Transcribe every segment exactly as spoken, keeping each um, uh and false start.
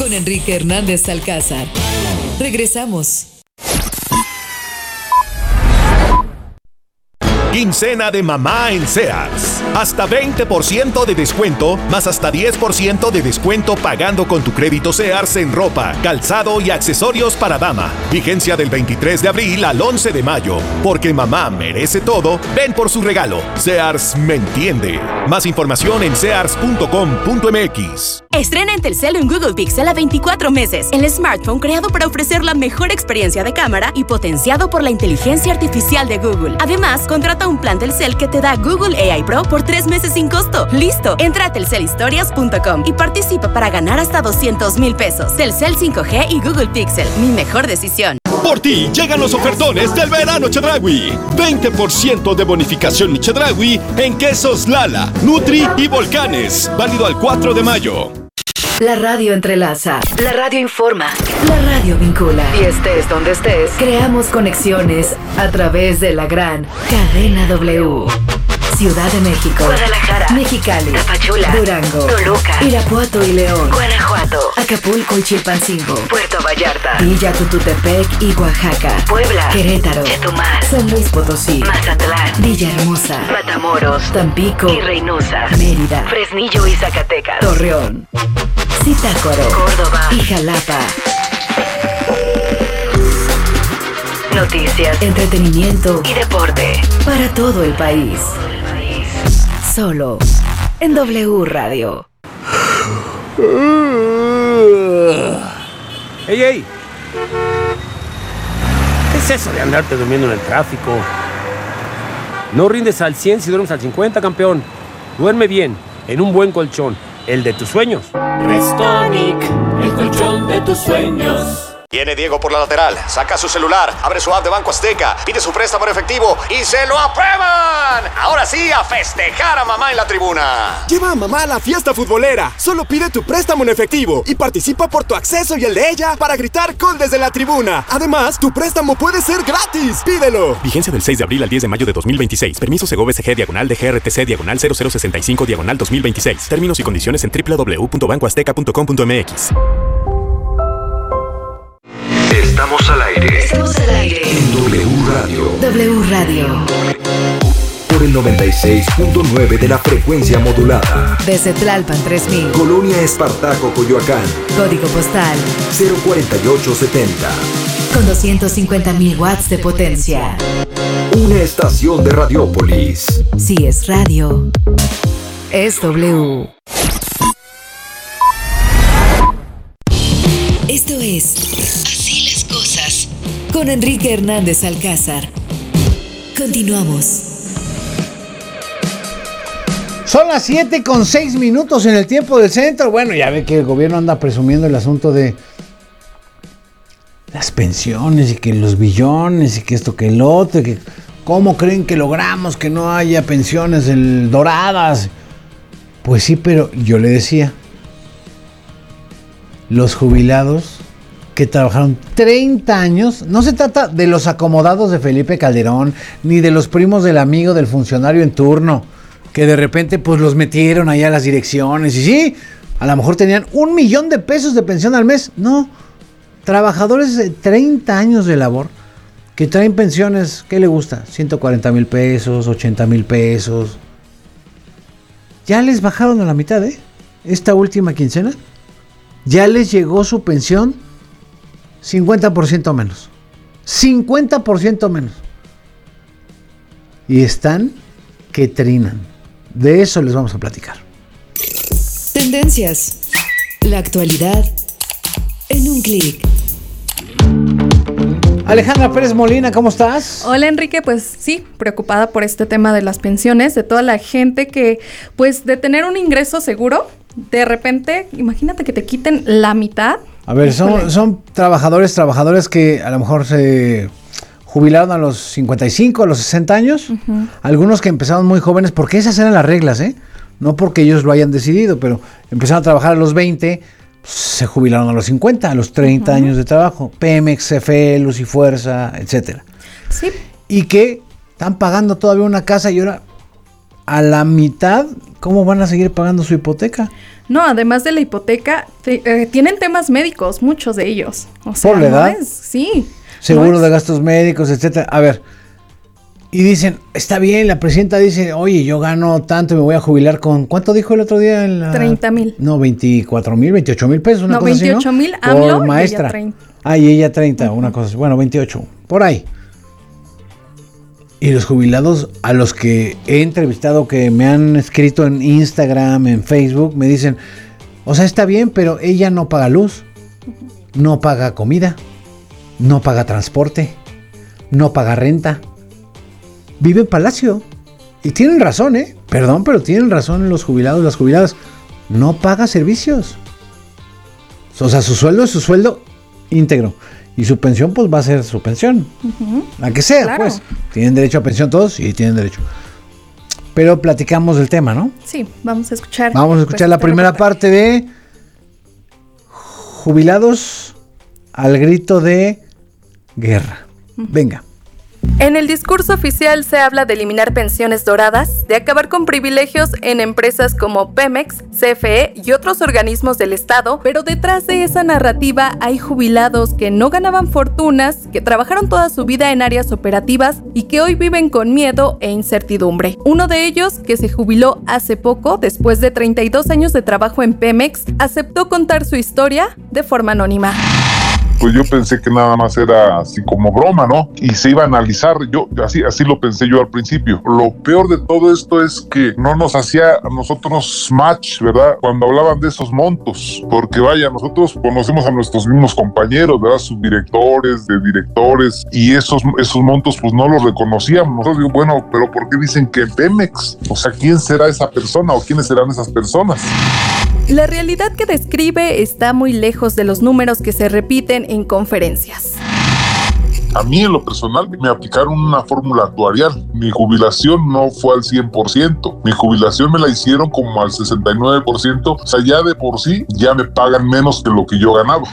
con Enrique Hernández Alcázar. Regresamos. Quincena de mamá en Sears. Hasta veinte por ciento de descuento, más hasta diez por ciento de descuento pagando con tu crédito Sears en ropa, calzado y accesorios para dama. Vigencia del veintitrés de abril al once de mayo. Porque mamá merece todo, ven por su regalo. Sears me entiende. Más información en sears punto com punto m x. Estrena en Telcel un Google Pixel a veinticuatro meses. El smartphone creado para ofrecer la mejor experiencia de cámara y potenciado por la inteligencia artificial de Google. Además, contrata un plan Telcel que te da Google A I Pro por tres meses sin costo. ¡Listo! Entra a telcel historias punto com y participa para ganar hasta doscientos mil pesos. Telcel cinco G y Google Pixel. Mi mejor decisión. Por ti llegan los ofertones del verano Chedraui. veinte por ciento de bonificación Chedraui en quesos Lala, Nutri y Volcanes. Válido al cuatro de mayo. La radio entrelaza, la radio informa, la radio vincula. Y estés donde estés, creamos conexiones a través de la gran cadena W. Ciudad de México, Guadalajara, Mexicali, Tapachula, Durango, Toluca, Irapuato y León, Guanajuato, Acapulco y Chilpancingo, Puerto Vallarta, Villa Tututepec y Oaxaca, Puebla, Querétaro, Chetumal, San Luis Potosí, Mazatlán, Villahermosa, Matamoros, Tampico y Reynosa, Mérida, Fresnillo y Zacatecas, Torreón, Zitácuaro, Córdoba y Jalapa. Noticias, entretenimiento y deporte para todo el país. Solo en W Radio. ¡Ey, ey! ¿Qué es eso de andarte durmiendo en el tráfico? No rindes al cien si duermes al cincuenta, campeón. Duerme bien, en un buen colchón, el de tus sueños. Restonic, el colchón de tus sueños. Viene Diego por la lateral, saca su celular, abre su app de Banco Azteca, pide su préstamo en efectivo y ¡se lo aprueban! Ahora sí, a festejar a mamá en la tribuna. Lleva a mamá a la fiesta futbolera. Solo pide tu préstamo en efectivo y participa por tu acceso y el de ella para gritar gol desde la tribuna. Además, tu préstamo puede ser gratis. ¡Pídelo! Vigencia del seis de abril al diez de mayo de dos mil veintiséis. Permiso Segov S G diagonal de G R T C diagonal cero cero sesenta y cinco diagonal dos mil veintiséis. Términos y condiciones en doble u doble u doble u punto banco azteca punto com punto m x. Estamos al aire. Estamos al aire. En W Radio. W Radio. Por el noventa y seis punto nueve de la frecuencia modulada. Desde Tlalpan tres mil. Colonia Espartaco, Coyoacán. Código postal cero cuarenta y ocho setenta. Con doscientos cincuenta mil watts de potencia. Una estación de Radiópolis. Si es radio, es W. Esto es Así las cosas con Enrique Hernández Alcázar. Continuamos. Son las siete con seis minutos en el tiempo del centro. Bueno, ya ve que el gobierno anda presumiendo el asunto de las pensiones y que los billones y que esto que el otro. Y que ¿cómo creen que logramos que no haya pensiones el, doradas? Pues sí, pero yo le decía, los jubilados que trabajaron treinta años, no se trata de los acomodados de Felipe Calderón, ni de los primos del amigo del funcionario en turno, que de repente pues los metieron allá a las direcciones, y sí, a lo mejor tenían un millón de pesos de pensión al mes. No, trabajadores de treinta años de labor, que traen pensiones, ¿qué le gusta? ciento cuarenta mil pesos, ochenta mil pesos. Ya les bajaron a la mitad, ¿eh? Esta última quincena, ya les llegó su pensión cincuenta por ciento menos. cincuenta por ciento menos. Y están que trinan. De eso les vamos a platicar. Tendencias. La actualidad en un clic. Alejandra Pérez Molina, ¿cómo estás? Hola Enrique, pues sí, preocupada por este tema de las pensiones, de toda la gente que, pues de tener un ingreso seguro, de repente, imagínate que te quiten la mitad. A ver, son, son trabajadores, trabajadores que a lo mejor se jubilaron a los cincuenta y cinco, a los sesenta años. Uh-huh. Algunos que empezaron muy jóvenes, porque esas eran las reglas, ¿eh? No porque ellos lo hayan decidido, pero empezaron a trabajar a los veinte, se jubilaron a los cincuenta, a los treinta uh-huh. años de trabajo. Pemex, C F E, Luz y Fuerza, etcétera. Sí. Y que están pagando todavía una casa y ahora a la mitad, ¿cómo van a seguir pagando su hipoteca? No, además de la hipoteca, te, eh, tienen temas médicos, muchos de ellos. O sea, ¿por la edad? No es, sí. Seguro no de gastos médicos, etcétera. A ver, y dicen, está bien, la presidenta dice, oye, yo gano tanto y me voy a jubilar con, ¿cuánto dijo el otro día? En la... treinta mil. No, veinticuatro mil, veintiocho mil pesos, una no, cosa así, ¿no? veintiocho mil AMLO por maestra. Y ella treinta. Ah, y ella treinta, uh-huh. Una cosa así. Bueno, veintiocho, por ahí. Y los jubilados a los que he entrevistado, que me han escrito en Instagram, en Facebook, me dicen, o sea, está bien, pero ella no paga luz, no paga comida, no paga transporte, no paga renta. Vive en palacio. Y tienen razón, ¿eh? Perdón, pero tienen razón los jubilados, las jubiladas. No paga servicios. O sea, su sueldo es su sueldo íntegro. Y su pensión, pues, va a ser su pensión. Uh-huh. La que sea, claro. Pues. ¿Tienen derecho a pensión todos? Sí, tienen derecho. Pero platicamos del tema, ¿no? Sí, vamos a escuchar. Vamos a escuchar pues, la primera parte de jubilados al grito de guerra. Uh-huh. Venga. En el discurso oficial se habla de eliminar pensiones doradas, de acabar con privilegios en empresas como Pemex, C F E y otros organismos del Estado, pero detrás de esa narrativa hay jubilados que no ganaban fortunas, que trabajaron toda su vida en áreas operativas y que hoy viven con miedo e incertidumbre. Uno de ellos, que se jubiló hace poco, después de treinta y dos años de trabajo en Pemex, aceptó contar su historia de forma anónima. Pues yo pensé que nada más era así como broma, ¿no? Y se iba a analizar, yo así, así lo pensé yo al principio. Lo peor de todo esto es que no nos hacía a nosotros match, ¿verdad? Cuando hablaban de esos montos, porque vaya, nosotros conocemos a nuestros mismos compañeros, ¿verdad? Subdirectores, de directores, y esos, esos montos pues no los reconocíamos. Nosotros digo, bueno, pero ¿por qué dicen que Pemex? O sea, ¿quién será esa persona o quiénes serán esas personas? La realidad que describe está muy lejos de los números que se repiten en conferencias. A mí en lo personal me aplicaron una fórmula actuarial. Mi jubilación no fue al cien por ciento. Mi jubilación me la hicieron como al sesenta y nueve por ciento. O sea, ya de por sí ya me pagan menos que lo que yo ganaba.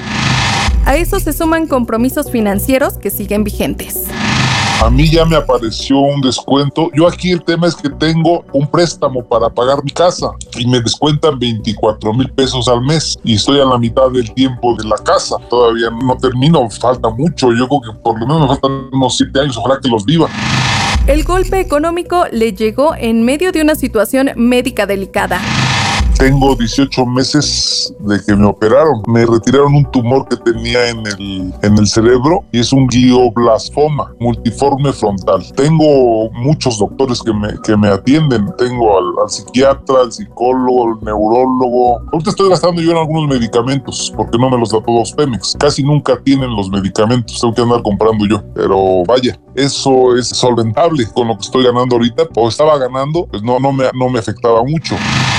A eso se suman compromisos financieros que siguen vigentes. A mí ya me apareció un descuento. Yo aquí el tema es que tengo un préstamo para pagar mi casa y me descuentan veinticuatro mil pesos al mes y estoy a la mitad del tiempo de la casa. Todavía no termino, falta mucho. Yo creo que por lo menos me faltan unos siete años, ojalá que los viva. El golpe económico le llegó en medio de una situación médica delicada. Tengo dieciocho meses de que me operaron. Me retiraron un tumor que tenía en el, en el cerebro y es un glioblastoma multiforme frontal. Tengo muchos doctores que me, que me atienden. Tengo al, al psiquiatra, al psicólogo, al neurólogo. Ahorita estoy gastando yo en algunos medicamentos porque no me los da todos Pemex. Casi nunca tienen los medicamentos. Tengo que andar comprando yo. Pero vaya, eso es solventable con lo que estoy ganando ahorita. O estaba ganando, pues no, no, me, no me afectaba mucho.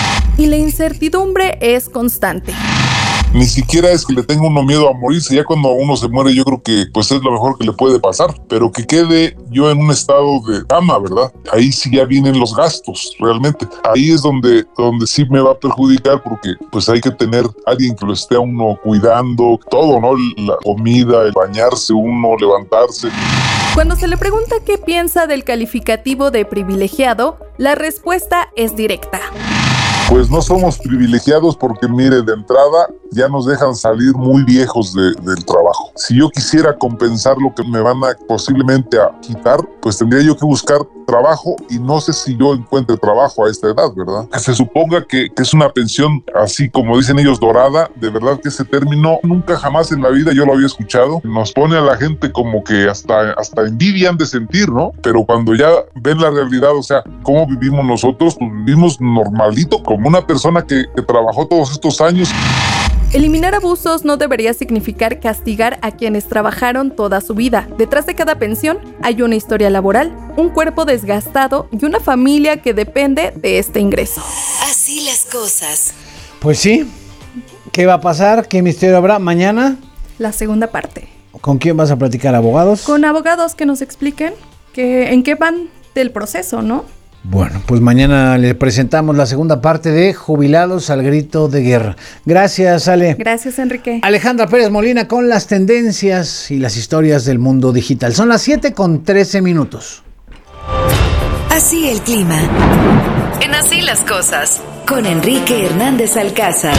Y la incertidumbre es constante. Ni siquiera es que le tenga uno miedo a morirse. Ya cuando uno se muere yo creo que pues es lo mejor que le puede pasar. Pero que quede yo en un estado de cama, ¿verdad? Ahí sí ya vienen los gastos, realmente. Ahí es donde, donde sí me va a perjudicar porque pues hay que tener alguien que lo esté a uno cuidando. Todo, ¿no? La comida, el bañarse uno, levantarse. Cuando se le pregunta qué piensa del calificativo de privilegiado, la respuesta es directa. Pues no somos privilegiados porque, mire, de entrada ya nos dejan salir muy viejos de, del trabajo. Si yo quisiera compensar lo que me van a posiblemente a quitar, pues tendría yo que buscar trabajo y no sé si yo encuentre trabajo a esta edad, ¿verdad? Que se suponga que, que es una pensión así como dicen ellos dorada, de verdad que ese término nunca jamás en la vida yo lo había escuchado. Nos pone a la gente como que hasta, hasta envidia han de sentir, ¿no? Pero cuando ya ven la realidad, o sea, cómo vivimos nosotros, pues vivimos normalito, como una persona que, que trabajó todos estos años. Eliminar abusos no debería significar castigar a quienes trabajaron toda su vida. Detrás de cada pensión hay una historia laboral, un cuerpo desgastado y una familia que depende de este ingreso. Así las cosas. Pues sí. ¿Qué va a pasar? ¿Qué misterio habrá mañana? La segunda parte. ¿Con quién vas a platicar? ¿Abogados? Con abogados que nos expliquen que, en qué van del proceso, ¿no? Bueno, pues mañana le presentamos la segunda parte de Jubilados al grito de guerra. Gracias, Ale. Gracias, Enrique. Alejandra Pérez Molina con las tendencias y las historias del mundo digital. Son las siete con trece minutos. Así el clima. en Así las Cosas, con Enrique Hernández Alcázar.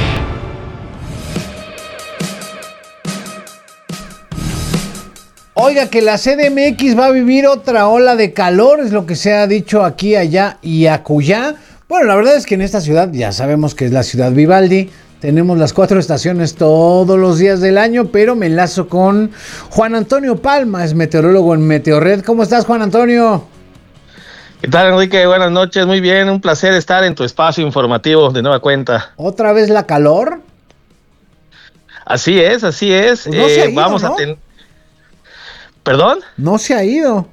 Oiga, que la C D M X va a vivir otra ola de calor, es lo que se ha dicho aquí, allá y acullá. Bueno, la verdad es que en esta ciudad, ya sabemos que es la ciudad Vivaldi, tenemos las cuatro estaciones todos los días del año, pero me enlazo con Juan Antonio Palma, es meteorólogo en Meteorred. ¿Cómo estás, Juan Antonio? ¿Qué tal, Enrique? Buenas noches, muy bien, un placer estar en tu espacio informativo de nueva cuenta. ¿Otra vez la calor? Así es, así es. Pues no se ha ido, vamos ¿no? a tener... ¿Perdón? No se ha ido.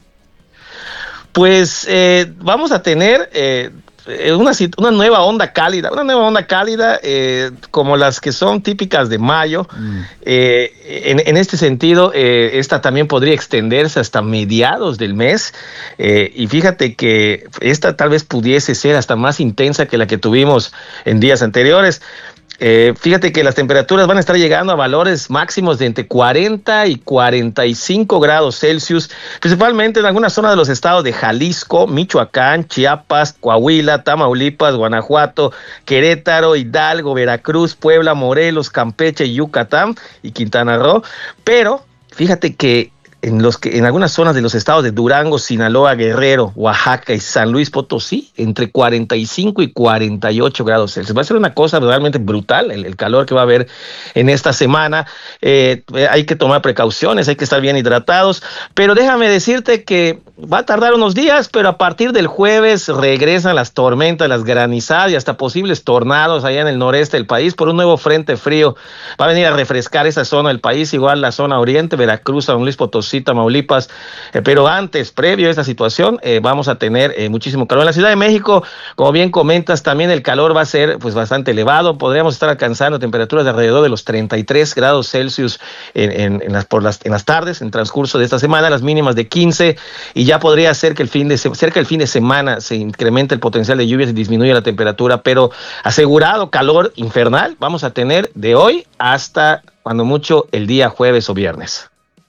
Pues eh, vamos a tener eh, una, una nueva onda cálida, una nueva onda cálida eh, como las que son típicas de mayo. Mm. Eh, en, en este sentido, eh, esta también podría extenderse hasta mediados del mes. Eh, y fíjate que esta tal vez pudiese ser hasta más intensa que la que tuvimos en días anteriores. Eh, fíjate que las temperaturas van a estar llegando a valores máximos de entre cuarenta y cuarenta y cinco grados Celsius, principalmente en algunas zonas de los estados de Jalisco, Michoacán, Chiapas, Coahuila, Tamaulipas, Guanajuato, Querétaro, Hidalgo, Veracruz, Puebla, Morelos, Campeche, Yucatán y Quintana Roo. Pero fíjate que en los que en algunas zonas de los estados de Durango, Sinaloa, Guerrero, Oaxaca y San Luis Potosí, entre cuarenta y cinco y cuarenta y ocho grados Celsius. Va a ser una cosa realmente brutal el, el calor que va a haber en esta semana. Eh, hay que tomar precauciones, hay que estar bien hidratados, pero déjame decirte que va a tardar unos días, pero a partir del jueves regresan las tormentas, las granizadas y hasta posibles tornados allá en el noreste del país por un nuevo frente frío. Va a venir a refrescar esa zona del país, igual la zona oriente, Veracruz, San Luis Potosí, Tamaulipas, eh, pero antes, previo a esta situación, eh, vamos a tener eh, muchísimo calor. En la Ciudad de México, como bien comentas, también el calor va a ser pues bastante elevado. Podríamos estar alcanzando temperaturas de alrededor de los treinta y tres grados Celsius en, en, en, las, por las, en las tardes, en transcurso de esta semana, las mínimas de quince, y ya podría ser que el fin de cerca del fin de semana se incremente el potencial de lluvias y disminuya la temperatura, pero asegurado calor infernal vamos a tener de hoy hasta cuando mucho el día jueves o viernes.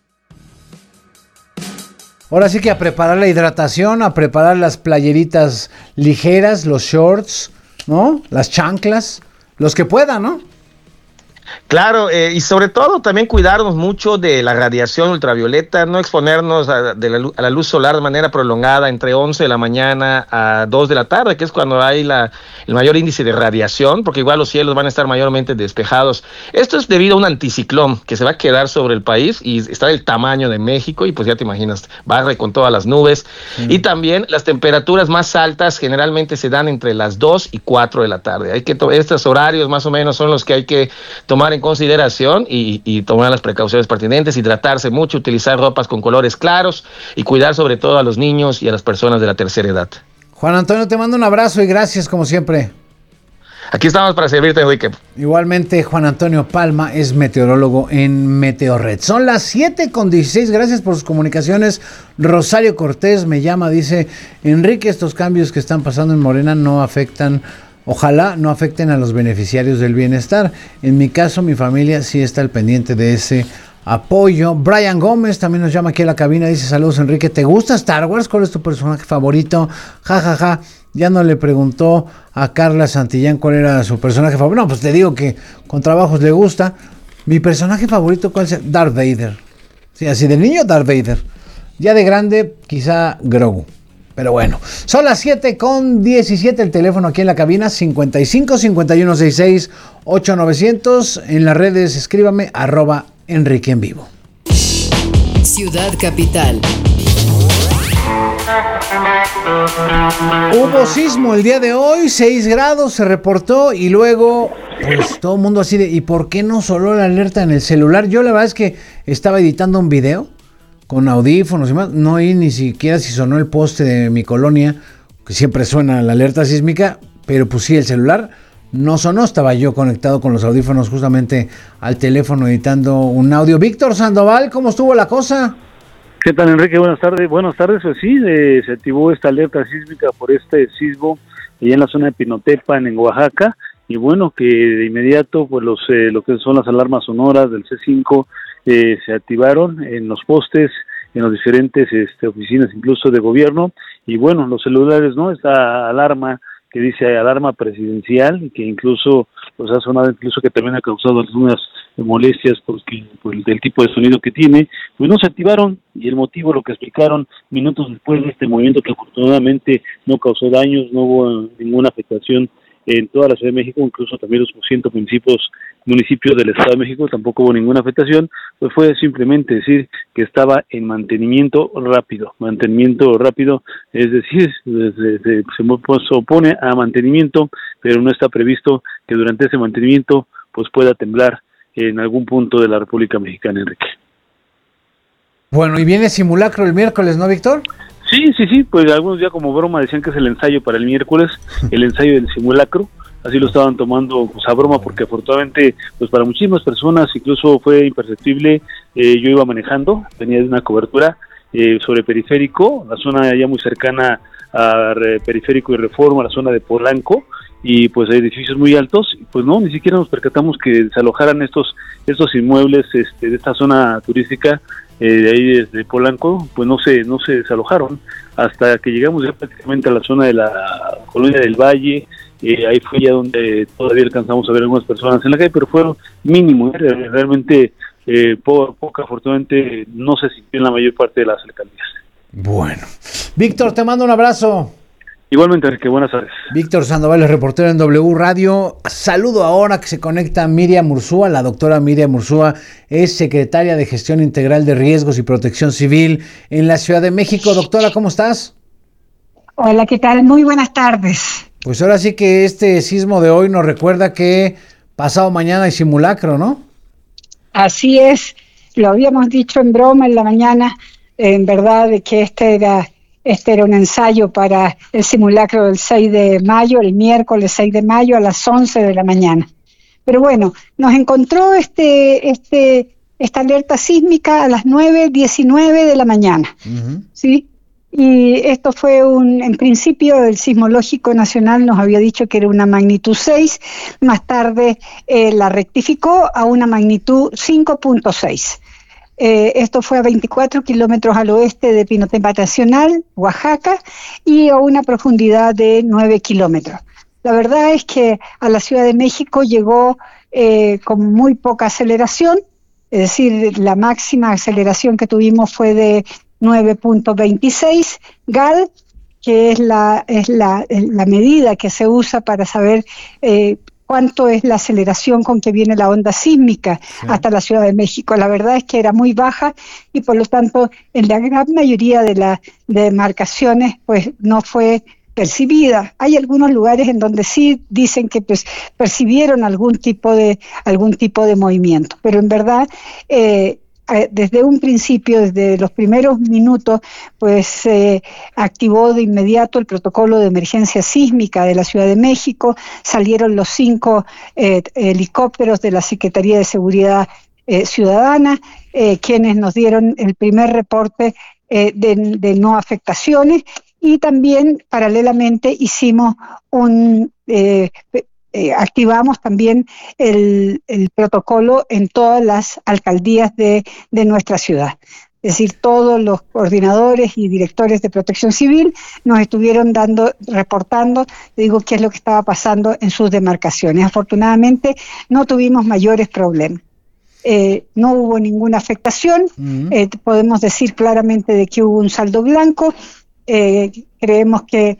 Ahora sí que a preparar la hidratación, a preparar las playeritas ligeras, los shorts, ¿no? Las chanclas, los que puedan, ¿no? Claro, eh, y sobre todo también cuidarnos mucho de la radiación ultravioleta, no exponernos a, de la, a la luz solar de manera prolongada entre once de la mañana a dos de la tarde, que es cuando hay la, el mayor índice de radiación, porque igual los cielos van a estar mayormente despejados. Esto es debido a un anticiclón que se va a quedar sobre el país y está del tamaño de México y pues ya te imaginas, barre con todas las nubes. Mm. Y también las temperaturas más altas generalmente se dan entre las dos y cuatro de la tarde. Hay que to- estos horarios más o menos son los que hay que tomar en consideración y, y tomar las precauciones pertinentes, hidratarse mucho, utilizar ropas con colores claros y cuidar sobre todo a los niños y a las personas de la tercera edad. Juan Antonio, te mando un abrazo y gracias como siempre. Aquí estamos para servirte, Enrique. Igualmente, Juan Antonio Palma es meteorólogo en Meteorred. Son las siete con dieciséis, gracias por sus comunicaciones. Rosario Cortés me llama, dice, Enrique, estos cambios que están pasando en Morena no afectan... Ojalá no afecten a los beneficiarios del bienestar. En mi caso, mi familia sí está al pendiente de ese apoyo. Brian Gómez también nos llama aquí a la cabina. Dice, saludos, Enrique. ¿Te gusta Star Wars? ¿Cuál es tu personaje favorito? Ja, ja, ja. Ya no le preguntó a Carla Santillán cuál era su personaje favorito. No, pues te digo que con trabajos le gusta. Mi personaje favorito, ¿cuál es? Darth Vader. Sí, así de niño, Darth Vader. Ya de grande, quizá Grogu. Pero bueno, son las siete con diecisiete, el teléfono aquí en la cabina, cincuenta y cinco, cincuenta y uno, sesenta y seis, ocho mil novecientos. En las redes, escríbame, arroba Enrique en vivo. Ciudad Capital. Hubo sismo el día de hoy, seis grados se reportó y luego, pues todo el mundo así de, ¿y por qué no sonó la alerta en el celular? Yo la verdad es que estaba editando un video con audífonos y más, no oí ni siquiera si sonó el poste de mi colonia, que siempre suena la alerta sísmica, pero pues sí, el celular no sonó, estaba yo conectado con los audífonos justamente al teléfono editando un audio. Víctor Sandoval, ¿cómo estuvo la cosa? ¿Qué tal, Enrique? Buenas tardes. Buenas tardes, pues sí, eh, se activó esta alerta sísmica por este sismo allá en la zona de Pinotepan, en Oaxaca, y bueno, que de inmediato pues los eh, lo que son las alarmas sonoras del C cinco eh, se activaron en los postes en las diferentes este, oficinas, incluso de gobierno, y bueno, los celulares, ¿no? Esta alarma que dice alarma presidencial, y que incluso pues ha sonado, incluso que también ha causado algunas molestias porque por el del tipo de sonido que tiene, pues no se activaron, y el motivo lo que explicaron minutos después de este movimiento, que afortunadamente no causó daños, no hubo ninguna afectación en toda la Ciudad de México, incluso también los cientos municipios municipios del Estado de México, tampoco hubo ninguna afectación, pues fue simplemente decir que estaba en mantenimiento rápido, mantenimiento rápido, es decir, se, se, se opone a mantenimiento, pero no está previsto que durante ese mantenimiento pues pueda temblar en algún punto de la República Mexicana, Enrique. Bueno, y viene simulacro el miércoles, ¿no, Víctor? Sí, sí, sí, pues algunos ya como broma decían que es el ensayo para el miércoles, el ensayo del simulacro, así lo estaban tomando pues a broma, porque afortunadamente pues para muchísimas personas incluso fue imperceptible. Eh, yo iba manejando, venía de una cobertura eh, sobre Periférico, la zona ya muy cercana a re, Periférico y Reforma, la zona de Polanco, y pues hay edificios muy altos, y pues no, ni siquiera nos percatamos que se alojaran estos estos inmuebles este, de esta zona turística. Eh, de ahí desde Polanco, pues no se no se desalojaron hasta que llegamos ya prácticamente a la zona de la Colonia del Valle. Eh, ahí fue ya donde todavía alcanzamos a ver algunas personas en la calle, pero fueron mínimo, ¿eh? realmente eh, po poca, afortunadamente no se sintió en la mayor parte de las alcaldías. Bueno, Víctor, te mando un abrazo. Igualmente, Enrique, buenas tardes. Víctor Sandoval es reportero en W Radio. Saludo ahora que se conecta Miriam Ursúa. La doctora Miriam Ursúa es secretaria de Gestión Integral de Riesgos y Protección Civil en la Ciudad de México. Doctora, ¿cómo estás? Hola, ¿qué tal? Muy buenas tardes. Pues ahora sí que este sismo de hoy nos recuerda que pasado mañana hay simulacro, ¿no? Así es, lo habíamos dicho en broma en la mañana, en verdad, de que este era... Este era un ensayo para el simulacro del seis de mayo, el miércoles seis de mayo a las once de la mañana. Pero bueno, nos encontró este, este, esta alerta sísmica a las nueve diecinueve de la mañana, uh-huh. ¿sí? Y esto fue un, en principio el Sismológico Nacional nos había dicho que era una magnitud seis, más tarde eh, la rectificó a una magnitud cinco punto seis. Eh, esto fue a veinticuatro kilómetros al oeste de Pinotepa Nacional, Oaxaca, y a una profundidad de nueve kilómetros. La verdad es que a la Ciudad de México llegó eh, con muy poca aceleración, es decir, la máxima aceleración que tuvimos fue de nueve punto veintiséis Gal, que es la, es la, la medida que se usa para saber eh, cuánto es la aceleración con que viene la onda sísmica sí. hasta la Ciudad de México. La verdad es que era muy baja y por lo tanto en la gran mayoría de las demarcaciones pues no fue percibida. Hay algunos lugares en donde sí dicen que pues percibieron algún tipo de algún tipo de movimiento, pero en verdad eh, desde un principio, desde los primeros minutos, pues se eh, activó de inmediato el protocolo de emergencia sísmica de la Ciudad de México, salieron los cinco eh, helicópteros de la Secretaría de Seguridad eh, Ciudadana, eh, quienes nos dieron el primer reporte eh, de, de no afectaciones, y también paralelamente hicimos un... Eh, Eh, activamos también el, el protocolo en todas las alcaldías de, de nuestra ciudad. Es decir, todos los coordinadores y directores de Protección Civil nos estuvieron dando, reportando, digo, qué es lo que estaba pasando en sus demarcaciones. Afortunadamente no tuvimos mayores problemas. Eh, no hubo ninguna afectación, uh-huh. eh, podemos decir claramente de que hubo un saldo blanco. Eh, creemos que...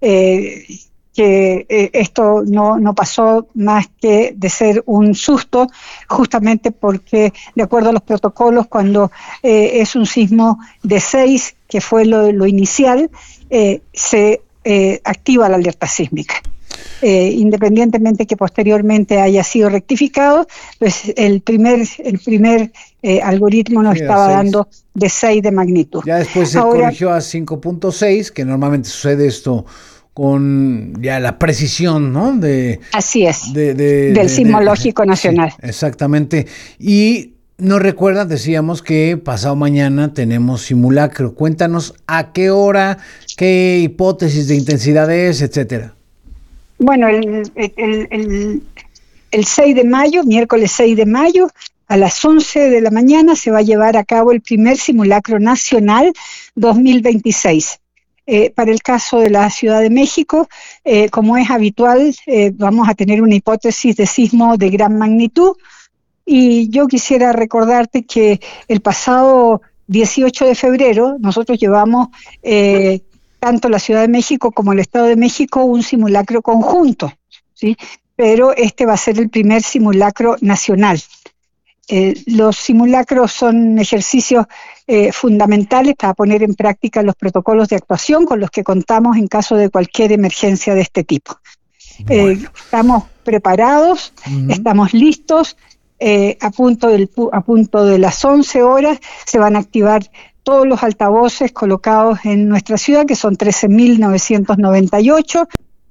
Eh, que eh, esto no, no pasó más que de ser un susto, justamente porque, de acuerdo a los protocolos, cuando eh, es un sismo de seis, que fue lo, lo inicial, eh, se eh, activa la alerta sísmica. Eh, independientemente que posteriormente haya sido rectificado, pues el primer, el primer eh, algoritmo nos sí, estaba dando de seis de magnitud. Ya después se Ahora, corrigió a cinco punto seis, que normalmente sucede esto con ya la precisión, ¿no? De, Así es, de, de, del de, Sismológico de, Nacional. Sí, exactamente. Y nos recuerdan, decíamos que pasado mañana tenemos simulacro. Cuéntanos a qué hora, qué hipótesis de intensidad es, etcétera. Bueno, el, el, el, el seis de mayo, miércoles seis de mayo, a las once de la mañana se va a llevar a cabo el primer simulacro nacional dos mil veintiséis. Eh, para el caso de la Ciudad de México, eh, como es habitual, eh, vamos a tener una hipótesis de sismo de gran magnitud. Y yo quisiera recordarte que el pasado dieciocho de febrero nosotros llevamos, eh, tanto la Ciudad de México como el Estado de México, un simulacro conjunto, ¿sí? Pero este va a ser el primer simulacro nacional. Eh, los simulacros son ejercicios eh, fundamentales para poner en práctica los protocolos de actuación con los que contamos en caso de cualquier emergencia de este tipo. Bueno. Eh, estamos preparados, uh-huh. estamos listos, eh, a, punto del, a punto de las once horas se van a activar todos los altavoces colocados en nuestra ciudad, que son trece mil novecientos noventa y ocho.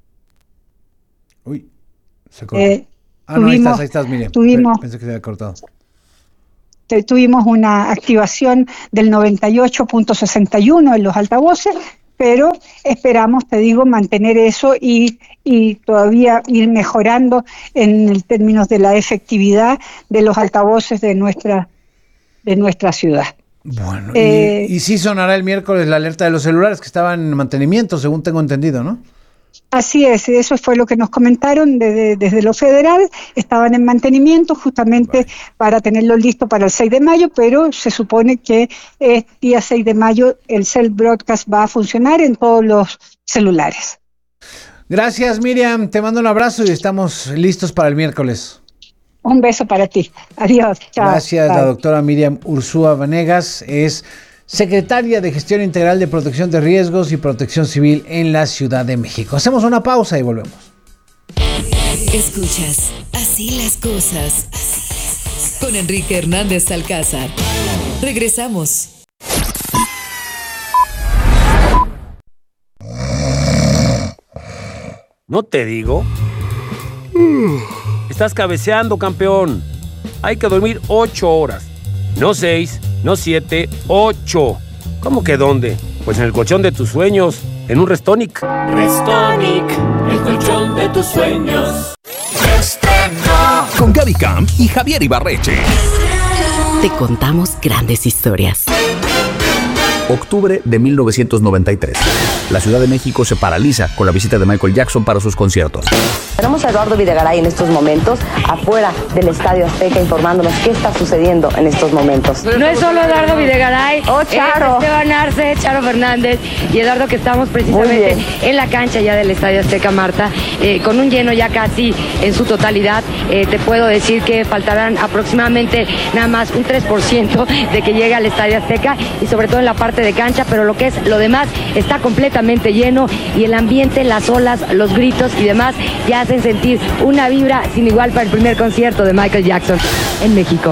Uy, se cortó. Eh, ah, no, ahí estás, ahí estás, Miriam. Tuvimos, Pensé que se había cortado. Tuvimos una activación del noventa y ocho punto sesenta y uno en los altavoces, pero esperamos, te digo, mantener eso y, y todavía ir mejorando en el términos de la efectividad de los altavoces de nuestra, de nuestra ciudad. Bueno, eh, y, y sí sonará el miércoles la alerta de los celulares que estaban en mantenimiento, según tengo entendido, ¿no? Así es, eso fue lo que nos comentaron desde, desde lo federal, estaban en mantenimiento justamente vale. para tenerlo listo para el seis de mayo, pero se supone que el día seis de mayo el Cell Broadcast va a funcionar en todos los celulares. Gracias, Miriam, te mando un abrazo y estamos listos para el miércoles. Un beso para ti, adiós. Chao. Gracias, Bye. La doctora Miriam Ursúa Vanegas es secretaria de Gestión Integral de Protección de Riesgos y Protección Civil en la Ciudad de México. Hacemos una pausa y volvemos. Escuchas Así las cosas con Enrique Hernández Alcázar. Regresamos. ¿No te digo? Estás cabeceando, campeón. Hay que dormir ocho horas. No seis, no siete, ocho. ¿Cómo que dónde? Pues en el colchón de tus sueños, en un Restonic. Restonic, el colchón de tus sueños. Con Gaby Camp y Javier Ibarreche. Te contamos grandes historias. Octubre de mil novecientos noventa y tres. La Ciudad de México se paraliza con la visita de Michael Jackson para sus conciertos. Tenemos a Eduardo Videgaray en estos momentos afuera del Estadio Azteca informándonos qué está sucediendo en estos momentos. No es solo Eduardo Videgaray, oh, Charo. es Esteban Arce, Charo Fernández y Eduardo, que estamos precisamente en la cancha ya del Estadio Azteca, Marta, eh, con un lleno ya casi en su totalidad. Eh, te puedo decir que faltarán aproximadamente nada más un tres por ciento de que llegue al Estadio Azteca y sobre todo en la parte de cancha, pero lo que es lo demás está completamente lleno y el ambiente, las olas, los gritos y demás ya hacen sentir una vibra sin igual para el primer concierto de Michael Jackson en México.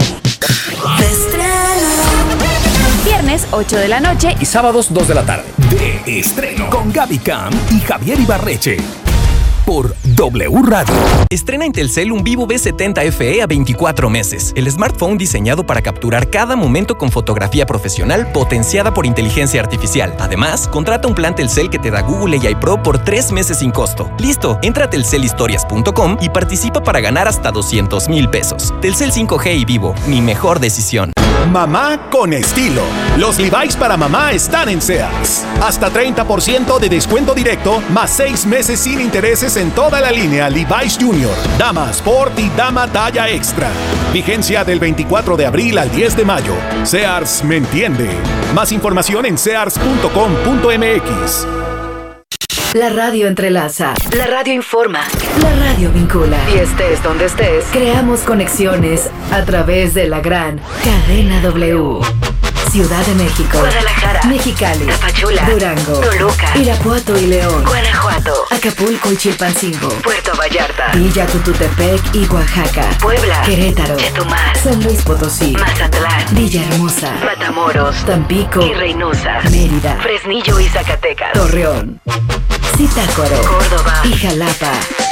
Viernes ocho de la noche y sábados dos de la tarde. De estreno con Gaby Camp y Javier Ibarreche. Por W Radio. Estrena en Telcel un Vivo V setenta F E a veinticuatro meses. El smartphone diseñado para capturar cada momento con fotografía profesional potenciada por inteligencia artificial. Además, contrata un plan Telcel que te da Google A I Pro por tres meses sin costo. Listo, entra a telcel historias punto com y participa para ganar hasta doscientos mil pesos. Telcel cinco G y Vivo, mi mejor decisión. Mamá con estilo. Los Levi's para mamá están en Sears. Hasta treinta por ciento de descuento directo, más seis meses sin intereses en toda la línea Levi's Junior, Dama Sport y Dama Talla Extra. Vigencia del veinticuatro de abril al diez de mayo. Sears me entiende. Más información en sears punto com punto m x. La radio entrelaza, la radio informa, la radio vincula. Y estés donde estés, creamos conexiones a través de la gran cadena W. Ciudad de México, Guadalajara, Mexicali, Tapachula, Durango, Toluca, Irapuato y León, Guanajuato, Acapulco y Chilpancingo, Puerto Vallarta, Villa Cututepec y Oaxaca, Puebla, Querétaro, Chetumal, San Luis Potosí, Mazatlán, Villahermosa, Matamoros, Tampico y Reynosa, Mérida, Fresnillo y Zacatecas, Torreón, Zitácuaro, Córdoba y Jalapa.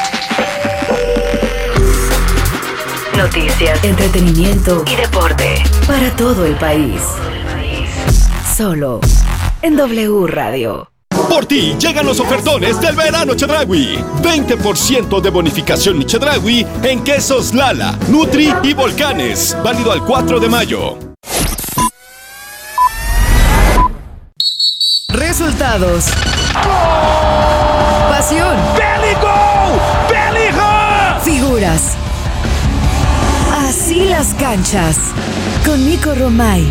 Noticias, entretenimiento y deporte para todo el país. Solo en W Radio. Por ti llegan los ofertones del verano Chedraui. veinte por ciento de bonificación Chedraui en quesos Lala, Nutri y Volcanes. Válido al cuatro de mayo. Resultados. Pasión. Figuras. Así las canchas. Con Nico Romay.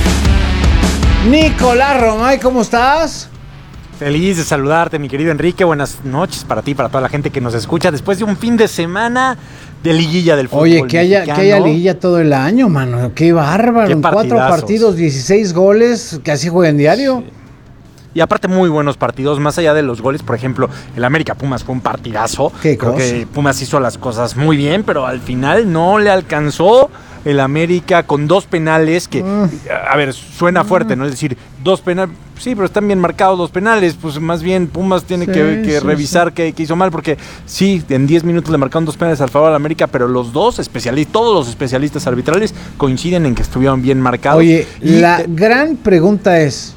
Nicolás Romay, ¿cómo estás? Feliz de saludarte, mi querido Enrique. Buenas noches para ti, para toda la gente que nos escucha después de un fin de semana de liguilla del fútbol Oye, que haya, mexicano. que haya liguilla todo el año, mano. Qué bárbaro. Qué Cuatro partidos, dieciséis goles, que así juegan diario. Sí. Y aparte muy buenos partidos, más allá de los goles, por ejemplo, el América Pumas fue un partidazo. ¿Qué Creo cosa? que Pumas hizo las cosas muy bien, pero al final no le alcanzó el América con dos penales que, mm. a ver, suena fuerte, ¿no? Es decir, dos penales, sí, pero están bien marcados dos penales, pues más bien Pumas tiene sí, que, que sí, revisar sí. Qué, qué hizo mal, porque sí, en diez minutos le marcaron dos penales al favor al América, pero los dos especialistas, todos los especialistas arbitrales coinciden en que estuvieron bien marcados. Oye, y la te... gran pregunta es,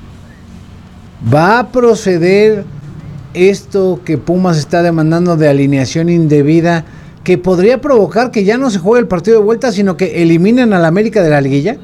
¿va a proceder esto que Pumas está demandando de alineación indebida, que podría provocar que ya no se juegue el partido de vuelta, sino que eliminen al América de la liguilla?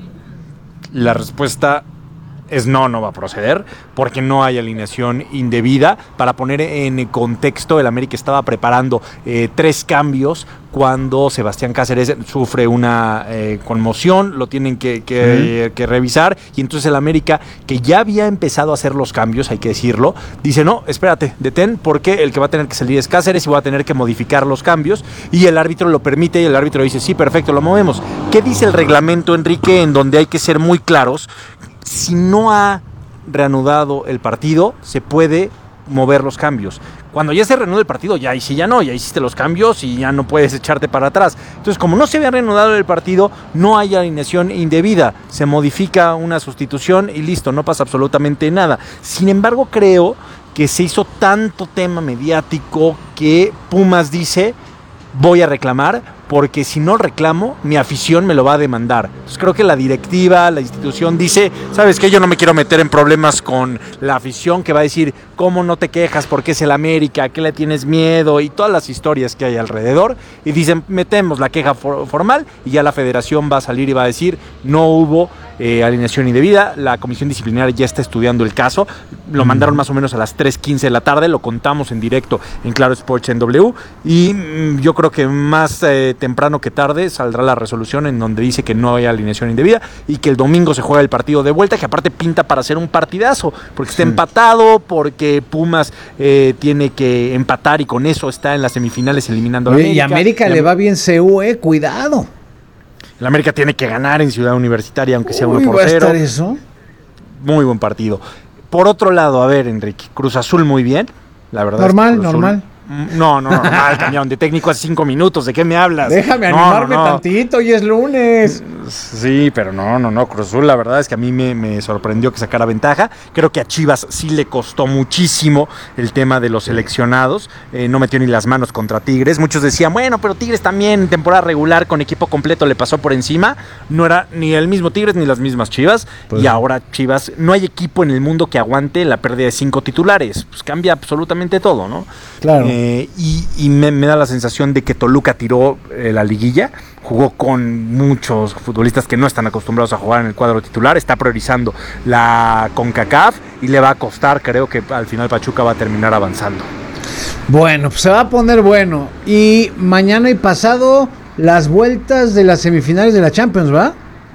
La respuesta es no, no va a proceder, porque no hay alineación indebida. Para poner en contexto, el América estaba preparando eh, tres cambios cuando Sebastián Cáceres sufre una eh, conmoción, lo tienen que, que, uh-huh. que revisar, y entonces el América, que ya había empezado a hacer los cambios, hay que decirlo, dice, no, espérate, detén, porque el que va a tener que salir es Cáceres y va a tener que modificar los cambios, y el árbitro lo permite, y el árbitro dice, sí, perfecto, lo movemos. ¿Qué dice el reglamento, Enrique, en donde hay que ser muy claros? Si no ha reanudado el partido, se puede mover los cambios. Cuando ya se reanuda el partido, ya ahí sí ya no, ya hiciste los cambios y ya no puedes echarte para atrás. Entonces, como no se había reanudado el partido, no hay alineación indebida, se modifica una sustitución y listo, no pasa absolutamente nada. Sin embargo, creo que se hizo tanto tema mediático que Pumas dice, voy a reclamar, porque si no reclamo, mi afición me lo va a demandar. Entonces creo que la directiva, la institución dice, ¿sabes qué? Yo no me quiero meter en problemas con la afición que va a decir, ¿cómo no te quejas? ¿Por qué es el América? ¿A qué le tienes miedo? Y todas las historias que hay alrededor. Y dicen, metemos la queja for- formal y ya la federación va a salir y va a decir, no hubo eh, alineación indebida. La comisión disciplinaria ya está estudiando el caso. Lo mandaron más o menos a las tres quince de la tarde. Lo contamos en directo en Claro Sports en W. Y mmm, yo creo que más eh, temprano que tarde saldrá la resolución en donde dice que no hay alineación indebida y que el domingo se juega el partido de vuelta, que aparte pinta para ser un partidazo, porque está sí. empatado, porque Pumas eh, tiene que empatar y con eso está en las semifinales eliminando a Oye, América. Y a América le va bien C U, eh, cuidado. El América tiene que ganar en Ciudad Universitaria, aunque sea Uy, uno por ¿va cero. a estar eso? Muy buen partido. Por otro lado, a ver, Enrique, Cruz Azul muy bien, la verdad. Normal, es que Cruz normal. Azul, No, no, no, normal, cambiaron de técnico hace cinco minutos, ¿de qué me hablas? Déjame no, animarme no, no. tantito, hoy es lunes. Sí, pero no, no, no, Cruz Azul la verdad es que a mí me, me sorprendió que sacara ventaja. Creo que a Chivas sí le costó muchísimo el tema de los seleccionados, eh, no metió ni las manos contra Tigres. Muchos decían, bueno, pero Tigres también en temporada regular con equipo completo le pasó por encima. No era ni el mismo Tigres ni las mismas Chivas, pues y ahora Chivas, no hay equipo en el mundo que aguante la pérdida de cinco titulares, pues cambia absolutamente todo, ¿no? Claro. Eh, y y me, me da la sensación de que Toluca tiró eh, la liguilla, jugó con muchos futbolistas que no están acostumbrados a jugar en el cuadro titular, está priorizando la CONCACAF y le va a costar, creo que al final Pachuca va a terminar avanzando. Bueno, pues se va a poner bueno. Y mañana y pasado las vueltas de las semifinales de la Champions, ¿va?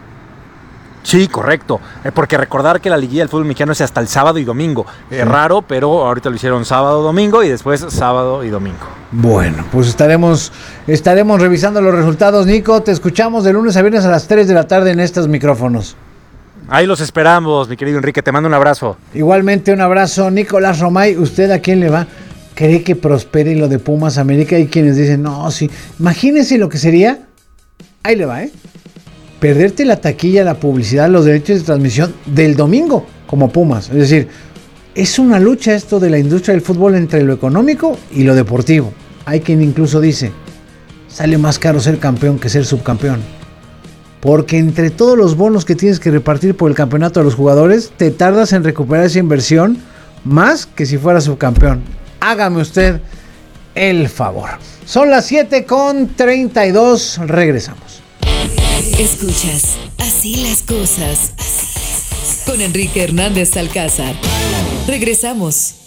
Sí, correcto, eh, porque recordar que la liguilla del fútbol mexicano es hasta el sábado y domingo. Es eh, sí. raro, pero ahorita lo hicieron sábado, domingo y después sábado y domingo. Bueno, pues estaremos estaremos revisando los resultados. Nico, te escuchamos de lunes a viernes a las tres de la tarde en estos micrófonos. Ahí los esperamos, mi querido Enrique, te mando un abrazo. Igualmente un abrazo, Nicolás Romay. ¿Usted a quién le va? ¿Cree que prospere lo de Pumas América? Hay quienes dicen, no, sí. Imagínese lo que sería. Ahí le va, ¿eh? Perderte la taquilla, la publicidad, los derechos de transmisión del domingo como Pumas. Es decir, es una lucha esto de la industria del fútbol entre lo económico y lo deportivo. Hay quien incluso dice, sale más caro ser campeón que ser subcampeón. Porque entre todos los bonos que tienes que repartir por el campeonato de los jugadores, te tardas en recuperar esa inversión más que si fuera subcampeón. Hágame usted el favor. Son las siete con treinta y dos, regresamos. Escuchas Así las cosas con Enrique Hernández Alcázar. Regresamos.